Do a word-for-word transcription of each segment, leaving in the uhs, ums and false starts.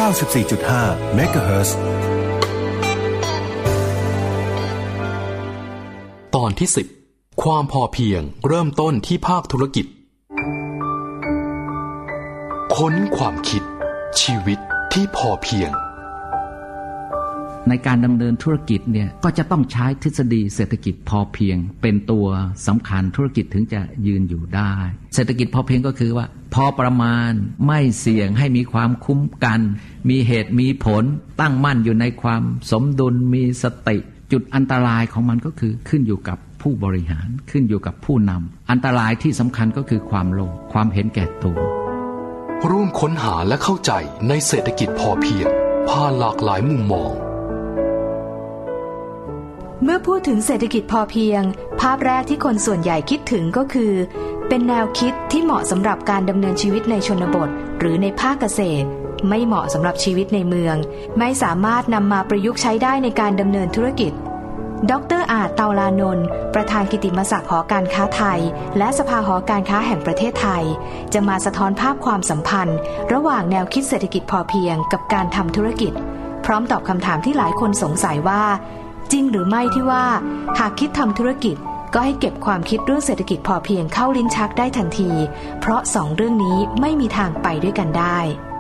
ก้าสิบสี่จุดห้า เมกะเฮิรตซ์ตอนที่สิบความพอเพียงเริ่มต้นที่ภาคธุรกิจค้นความคิดชีวิตที่พอเพียงในการดำเนินธุรกิจเนี่ยก็จะต้องใช้ทฤษฎีเศรษฐกิจพอเพียงเป็นตัวสำคัญธุรกิจถึงจะยืนอยู่ได้เศรษฐกิจพอเพียงก็คือว่าพอประมาณไม่เสี่ยงให้มีความคุ้มกันมีเหตุมีผลตั้งมั่นอยู่ในความสมดุลมีสติจุดอันตรายของมันก็คือขึ้นอยู่กับผู้บริหารขึ้นอยู่กับผู้นำอันตรายที่สำคัญก็คือความโลภความเห็นแก่ตัวร่วมค้นหาและเข้าใจในเศรษฐกิจพอเพียงผ่านหลากหลายมุมมองเมื่อพูดถึงเศรษฐกิจพอเพียงภาพแรกที่คนส่วนใหญ่คิดถึงก็คือเป็นแนวคิดที่เหมาะสำหรับการดำเนินชีวิตในชนบทหรือในภาคเกษตรไม่เหมาะสำหรับชีวิตในเมืองไม่สามารถนำมาประยุกต์ใช้ได้ในการดำเนินธุรกิจดร.อาจเตาลานนท์ประธานกิตติมศักดิ์หอการค้าไทยและสภาหอการค้าแห่งประเทศไทยจะมาสะท้อนภาพความสัมพันธ์ระหว่างแนวคิดเศรษฐกิจพอเพียงกับการทำธุรกิจพร้อมตอบคำถามที่หลายคนสงสัยว่าจริงหรือไม่ที่ว่าหากคิดทำธุรกิจก็ให้เก็บความคิดเรื่องเศรษฐกิจพอเพียงเข้าลิ้นชักได้ทันทีเพราะสองเรื่องนี้ไม่มีทางไปด้วยกันได้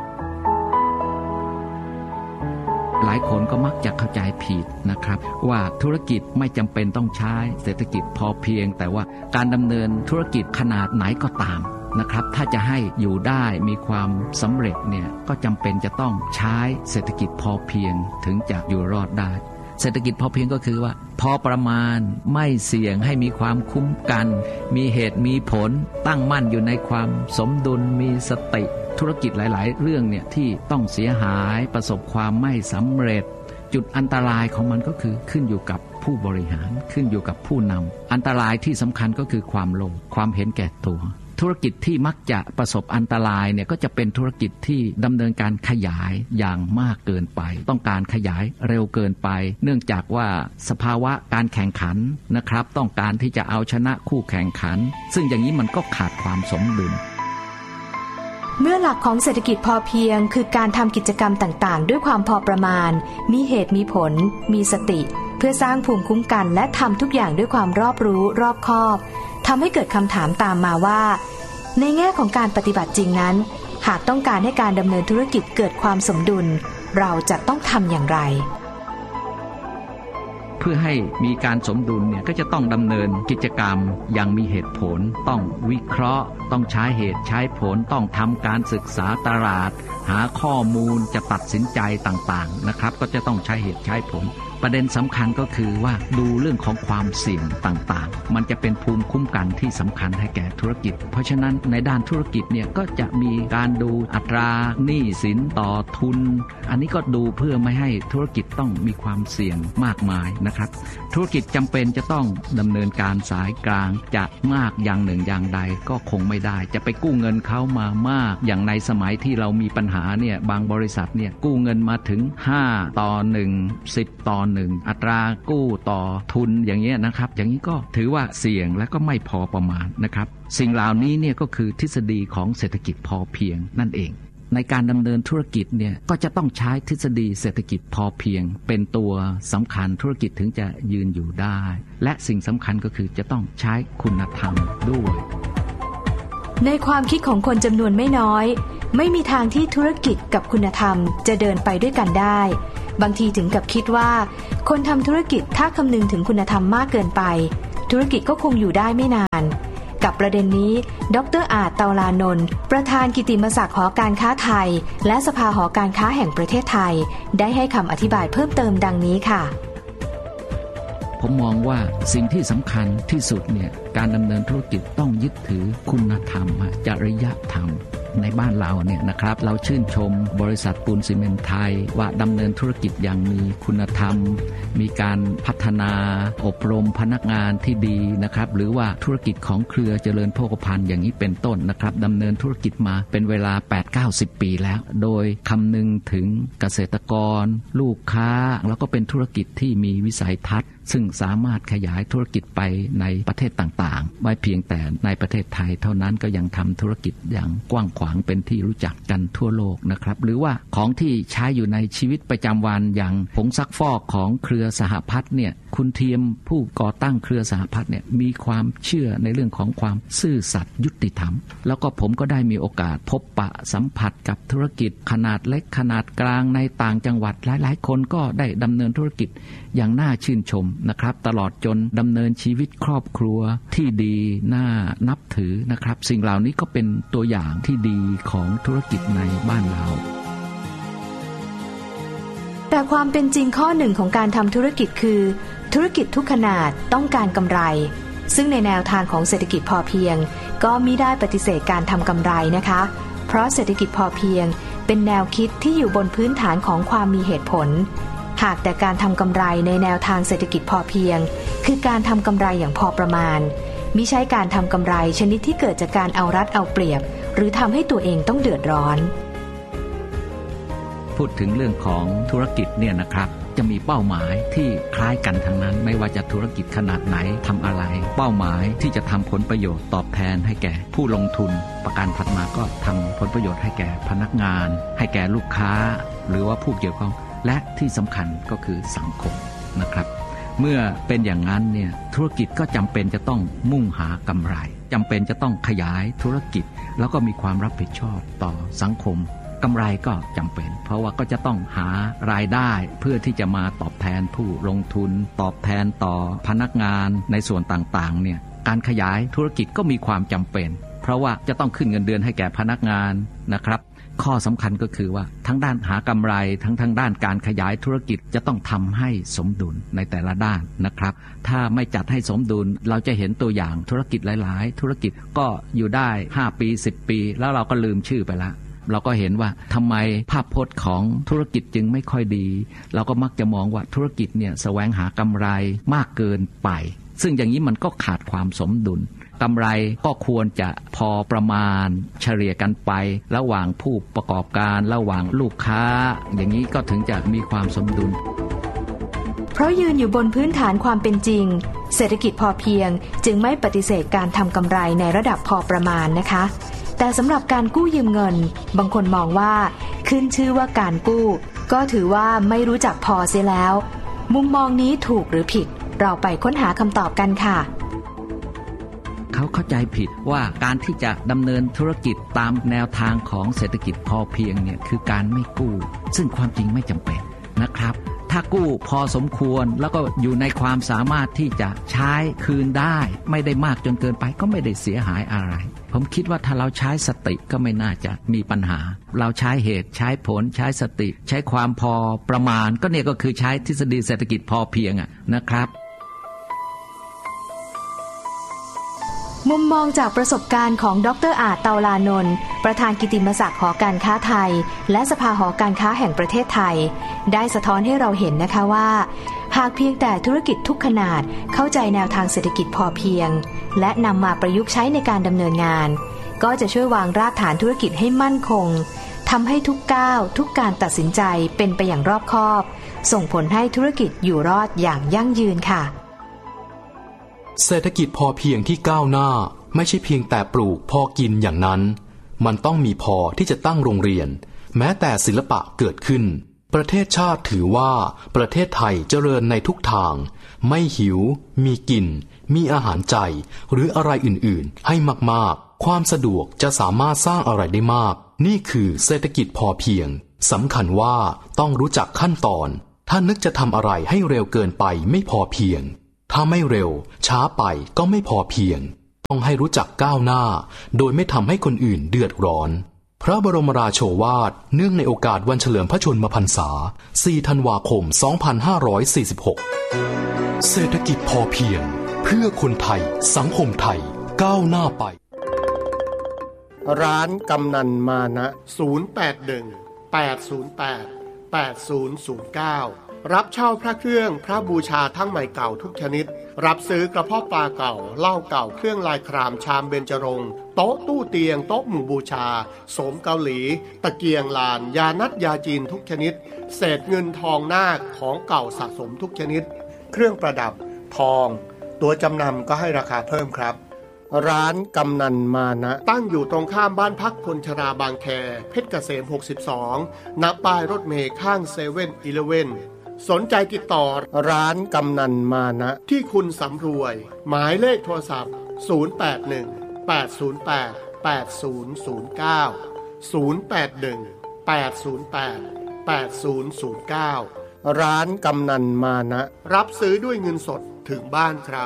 หลายคนก็มักจะเข้าใจผิดนะครับว่าธุรกิจไม่จำเป็นต้องใช้เศรษฐกิจพอเพียงแต่ว่าการดำเนินธุรกิจขนาดไหนก็ตามนะครับถ้าจะให้อยู่ได้มีความสำเร็จเนี่ยก็จำเป็นจะต้องใช้เศรษฐกิจพอเพียงถึงจะอยู่รอดได้เศรษฐกิจพอเพียงก็คือว่าพอประมาณไม่เสี่ยงให้มีความคุ้มกันมีเหตุมีผลตั้งมั่นอยู่ในความสมดุลมีสติธุรกิจหลายๆเรื่องเนี่ยที่ต้องเสียหายประสบความไม่สำเร็จจุดอันตรายของมันก็คือขึ้นอยู่กับผู้บริหารขึ้นอยู่กับผู้นำอันตรายที่สำคัญก็คือความโลภความเห็นแก่ตัวธุรกิจที่มักจะประสบอันตรายเนี่ยก็จะเป็นธุรกิจที่ดำเนินการขยายอย่างมากเกินไปต้องการขยายเร็วเกินไปเนื่องจากว่าสภาวะการแข่งขันนะครับต้องการที่จะเอาชนะคู่แข่งขันซึ่งอย่างนี้มันก็ขาดความสมดุลเมื่อหลักของเศรษฐกิจพอเพียงคือการทำกิจกรรมต่างๆด้วยความพอประมาณมีเหตุมีผลมีสติเพื่อสร้างภูมิคุ้มกันและทำทุกอย่างด้วยความรอบรู้รอบคอบทำให้เกิดคำถามตามมาว่าในแง่ของการปฏิบัติจริงนั้นหากต้องการให้การดำเนินธุรกิจเกิดความสมดุลเราจะต้องทำอย่างไรเพื่อให้มีการสมดุลเนี่ยก็จะต้องดำเนินกิจกรรมอย่างมีเหตุผลต้องวิเคราะห์ต้องใช้เหตุใช้ผลต้องทำการศึกษาตลาดหาข้อมูลจะตัดสินใจต่างๆนะครับก็จะต้องใช้เหตุใช้ผลประเด็นสำคัญก็คือว่าดูเรื่องของความเสี่ยงต่างๆมันจะเป็นภูมิคุ้มกันที่สำคัญให้แก่ธุรกิจเพราะฉะนั้นในด้านธุรกิจเนี่ยก็จะมีการดูอัตราหนี้สินต่อทุนอันนี้ก็ดูเพื่อไม่ให้ธุรกิจต้องมีความเสี่ยงมากมายนะครับธุรกิจจำเป็นจะต้องดำเนินการสายกลางจะมากอย่างหนึ่งอย่างใดก็คงไม่ได้จะไปกู้เงินเขามามากอย่างในสมัยที่เรามีปัญหาเนี่ยบางบริษัทเนี่ยกู้เงินมาถึงห้าต่อหนึ่ง สิบต่อหนึ่งอัตรากู้ต่อทุนอย่างเงี้ยนะครับอย่างนี้ก็ถือว่าเสี่ยงและก็ไม่พอประมาณนะครับสิ่งเหล่านี้เนี่ยก็คือทฤษฎีของเศรษฐกิจพอเพียงนั่นเองในการดำเนินธุรกิจเนี่ยก็จะต้องใช้ทฤษฎีเศรษฐกิจพอเพียงเป็นตัวสำคัญธุรกิจถึงจะยืนอยู่ได้และสิ่งสำคัญก็คือจะต้องใช้คุณธรรมด้วยในความคิดของคนจำนวนไม่น้อยไม่มีทางที่ธุรกิจกับคุณธรรมจะเดินไปด้วยกันได้บางทีถึงกับคิดว่าคนทำธุรกิจถ้าคำนึงถึงคุณธรรมมากเกินไปธุรกิจก็คงอยู่ได้ไม่นานกับประเด็นนี้ดร.อาจเตาลานนท์ประธานกิตติมศักดิ์หอการค้าไทยและสภาหอการค้าแห่งประเทศไทยได้ให้คำอธิบายเพิ่มเติมดังนี้ค่ะผมมองว่าสิ่งที่สำคัญที่สุดเนี่ยการดำเนินธุรกิจต้องยึดถือคุณธรรมจริยธรรมในบ้านเราเนี่ยนะครับเราชื่นชมบริษัทปูนซีเมนต์ไทยว่าดำเนินธุรกิจอย่างมีคุณธรรมมีการพัฒนาอบรมพนักงานที่ดีนะครับหรือว่าธุรกิจของเครือเจริญโภคภัณฑ์อย่างนี้เป็นต้นนะครับดำเนินธุรกิจมาเป็นเวลา แปดถึงเก้าสิบ ปีแล้วโดยคำนึงถึงเกษตรกรลูกค้าแล้วก็เป็นธุรกิจที่มีวิสัยทัศน์ซึ่งสามารถขยายธุรกิจไปในประเทศต่างๆไม่เพียงแต่ในประเทศไทยเท่านั้นก็ยังทำธุรกิจอย่างกว้างขวางเป็นที่รู้จักกันทั่วโลกนะครับหรือว่าของที่ใช้อยู่ในชีวิตประจำวันอย่างผงซักฟอกของเครือสหพัฒน์เนี่ยคุณเทียมผู้ก่อตั้งเครือสหพัฒน์เนี่ยมีความเชื่อในเรื่องของความซื่อสัตย์ยุติธรรมแล้วก็ผมก็ได้มีโอกาสพบปะสัมผัสกับธุรกิจขนาดเล็กขนาดกลางในต่างจังหวัดหลายๆคนก็ได้ดำเนินธุรกิจอย่างน่าชื่นชมนะครับตลอดจนดำเนินชีวิตครอบครัวที่ดีน่านับถือนะครับสิ่งเหล่านี้ก็เป็นตัวอย่างที่ดีของธุรกิจในบ้านเราแต่ความเป็นจริงข้อหนึ่งของการทำธุรกิจคือธุรกิจทุกขนาดต้องการกำไรซึ่งในแนวทางของเศรษฐกิจพอเพียงก็มิได้ปฏิเสธการทำกำไรนะคะเพราะเศรษฐกิจพอเพียงเป็นแนวคิดที่อยู่บนพื้นฐานของความมีเหตุผลหากแต่การทำกำไรในแนวทางเศรษฐกิจพอเพียงคือการทำกำไรอย่างพอประมาณมิใช่การทำกำไรชนิดที่เกิดจากการเอารัดเอาเปรียบหรือทำให้ตัวเองต้องเดือดร้อนพูดถึงเรื่องของธุรกิจเนี่ยนะครับจะมีเป้าหมายที่คล้ายกันทั้งนั้นไม่ว่าจะธุรกิจขนาดไหนทำอะไรเป้าหมายที่จะทำผลประโยชน์ตอบแทนให้แก่ผู้ลงทุนประการถัดมาก็ทำผลประโยชน์ให้แก่พนักงานให้แก่ลูกค้าหรือว่าผู้เกี่ยวข้องและที่สำคัญก็คือสังคมนะครับเมื่อเป็นอย่างนั้นเนี่ยธุรกิจก็จำเป็นจะต้องมุ่งหากำไรจำเป็นจะต้องขยายธุรกิจแล้วก็มีความรับผิดชอบต่อสังคมกำไรก็จำเป็นเพราะว่าก็จะต้องหารายได้เพื่อที่จะมาตอบแทนผู้ลงทุนตอบแทนต่อพนักงานในส่วนต่างๆเนี่ยการขยายธุรกิจก็มีความจำเป็นเพราะว่าจะต้องขึ้นเงินเดือนให้แก่พนักงานนะครับข้อสำคัญก็คือว่าทั้งด้านหากำไรทั้งทางด้านการขยายธุรกิจจะต้องทำให้สมดุลในแต่ละด้านนะครับถ้าไม่จัดให้สมดุลเราจะเห็นตัวอย่างธุรกิจหลายๆธุรกิจก็อยู่ได้ห้าปีสิบปีแล้วเราก็ลืมชื่อไปละเราก็เห็นว่าทำไมภาพพจน์ของธุรกิจจึงไม่ค่อยดีเราก็มักจะมองว่าธุรกิจเนี่ยแสวงหากำไรมากเกินไปซึ่งอย่างนี้มันก็ขาดความสมดุลกำไรก็ควรจะพอประมาณเฉลี่ยกันไประหว่างผู้ประกอบการระหว่างลูกค้าอย่างนี้ก็ถึงจะมีความสมดุลเพราะยืนอยู่บนพื้นฐานความเป็นจริงเศรษฐกิจพอเพียงจึงไม่ปฏิเสธการทำกำไรในระดับพอประมาณนะคะแต่สำหรับการกู้ยืมเงินบางคนมองว่าขึ้นชื่อว่าการกู้ก็ถือว่าไม่รู้จักพอเสียแล้วมุมมองนี้ถูกหรือผิดเราไปค้นหาคำตอบกันค่ะเขาเข้าใจผิดว่าการที่จะดำเนินธุรกิจตามแนวทางของเศรษฐกิจพอเพียงเนี่ยคือการไม่กู้ซึ่งความจริงไม่จำเป็นนะครับถ้ากู้พอสมควรแล้วก็อยู่ในความสามารถที่จะใช้คืนได้ไม่ได้มากจนเกินไปก็ไม่ได้เสียหายอะไรผมคิดว่าถ้าเราใช้สติก็ไม่น่าจะมีปัญหาเราใช้เหตุใช้ผลใช้สติใช้ความพอประมาณก็เนี่ยก็คือใช้ทฤษฎีเศรษฐกิจพอเพียงอ่ะนะครับมุมมองจากประสบการณ์ของดร.อาจเตาลานนท์ประธานกิตติมศักดิ์หอการค้าไทยและสภาหอการค้าแห่งประเทศไทยได้สะท้อนให้เราเห็นนะคะว่าหากเพียงแต่ธุรกิจทุกขนาดเข้าใจแนวทางเศรษฐกิจพอเพียงและนำมาประยุกต์ใช้ในการดำเนินงานก็จะช่วยวางรากฐานธุรกิจให้มั่นคงทำให้ทุกก้าวทุกการตัดสินใจเป็นไปอย่างรอบคอบส่งผลให้ธุรกิจอยู่รอดอย่างยั่งยืนค่ะเศรษฐกิจพอเพียงที่ก้าวหน้าไม่ใช่เพียงแต่ปลูกพอกินอย่างนั้นมันต้องมีพอที่จะตั้งโรงเรียนแม้แต่ศิลปะเกิดขึ้นประเทศชาติถือว่าประเทศไทยเจริญในทุกทางไม่หิวมีกินมีอาหารใจหรืออะไรอื่นๆให้มากๆความสะดวกจะสามารถสร้างอะไรได้มากนี่คือเศรษฐกิจพอเพียงสำคัญว่าต้องรู้จักขั้นตอนถ้านึกจะทำอะไรให้เร็วเกินไปไม่พอเพียงถ้าไม่เร็วช้าไปก็ไม่พอเพียงต้องให้รู้จักก้าวหน้าโดยไม่ทำให้คนอื่นเดือดร้อนพระบรมราโชวาทเนื่องในโอกาสวันเฉลิมพระชนมพรรษาสี่ธันวาคมสองพันห้าร้อยสี่สิบหกเศรษฐกิจพอเพียงเพื่อคนไทยสังคมไทยก้าวหน้าไปร้านกำนันมานะศูนย์ แปด หนึ่ง แปด ศูนย์ แปด แปด ศูนย์ ศูนย์ เก้ารับเช่าพระเครื่องพระบูชาทั้งใหม่เก่าทุกชนิดรับซื้อกระเพาะปลาเก่าเหล้าเก่าเครื่องลายครามชามเบญจรงค์โต๊ะตู้เตียงโต๊ะหมู่บูชาโสมเกาหลีตะเกียงลานยานัดยาจีนทุกชนิดเศษเงินทองนาคของเก่าสะสมทุกชนิดเครื่องประดับทองตัวจำนำก็ให้ราคาเพิ่มครับร้านกำนันมานะตั้งอยู่ตรงข้ามบ้านพักคนชราบางแคเพชรเกษมหกสิบสองณป้ายรถเมล์ข้างเซเว่นอีเลฟเว่นสนใจติดต่อร้านกำนันมานะที่คุณสำรวยหมายเลขโทรศัพท์ศูนย์ แปด หนึ่ง แปด ศูนย์ แปด แปด ศูนย์ ศูนย์ เก้า ศูนย์ แปด หนึ่ง แปด ศูนย์ แปด แปด ศูนย์ ศูนย์ เก้าร้านกำนันมานะรับซื้อด้วยเงินสดถึงบ้านครับ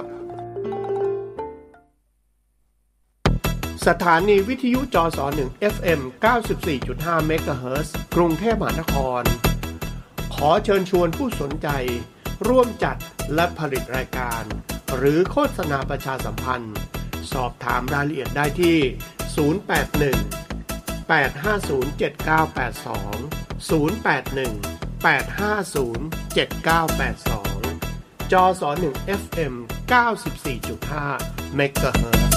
สถานีวิทยุจสหนึ่ง เอฟ เอ็ม เก้าสิบสี่จุดห้า เมกะเฮิรตซ์กรุงเทพมหานครขอเชิญชวนผู้สนใจร่วมจัดและผลิตรายการหรือโฆษณาประชาสัมพันธ์สอบถามรายละเอียดได้ที่ศูนย์ แปด หนึ่ง แปด ห้า ศูนย์ เจ็ด เก้า แปด สอง ศูนย์ แปด หนึ่ง แปด ห้า ศูนย์ เจ็ด เก้า แปด สองจสหนึ่ง เอฟ เอ็ม เก้าสิบสี่จุดห้า เมกะเฮิรตซ์